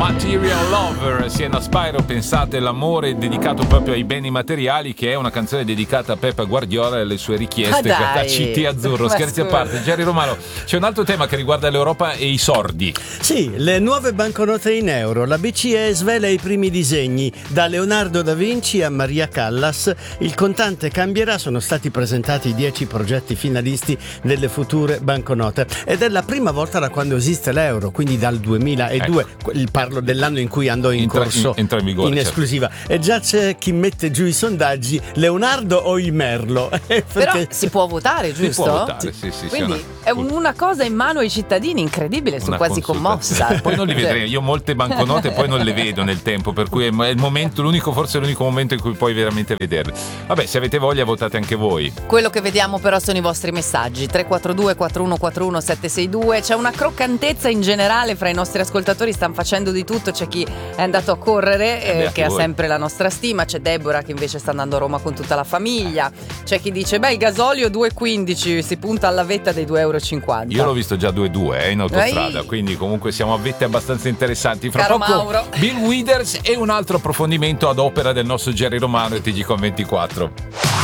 Material Lover, Sienna Spyro, pensate l'amore dedicato proprio ai beni materiali, che è una canzone dedicata a Pep Guardiola e alle sue richieste da CT Azzurro. Scherzi a parte, Jerry Romano, c'è un altro tema che riguarda l'Europa e i sordi. Sì, le nuove banconote in euro. La BCE svela i primi disegni, da Leonardo da Vinci a Maria Callas. Il contante cambierà, sono stati presentati 10 progetti finalisti delle future banconote ed è la prima volta da quando esiste l'euro, quindi dal 2002. Parlo dell'anno in cui andò in corso entra in vigore, in esclusiva. Certo. E già c'è chi mette giù i sondaggi: Leonardo o il Merlo? Però si può votare, giusto? Si può votare, sì. Quindi è una cosa in mano ai cittadini incredibile, sono quasi commossa. Poi non li vedrei, io molte banconote poi non le vedo nel tempo, per cui è il momento, forse l'unico momento in cui puoi veramente vederle. Vabbè, se avete voglia votate anche voi. Quello che vediamo però sono i vostri messaggi: 342 4141 762. C'è una croccantezza in generale fra i nostri ascoltatori, stanno facendo di tutto. C'è chi è andato a correre, che ha sempre la nostra stima. C'è Deborah che invece sta andando a Roma con tutta la famiglia. C'è chi dice il gasolio 2,15, si punta alla vetta dei 2,50 €. Io l'ho visto già 2,2 in autostrada, quindi comunque siamo a vette abbastanza interessanti. Fra Caro poco Mauro. Bill Withers e un altro approfondimento ad opera del nostro Jerry Romano e TG con 24.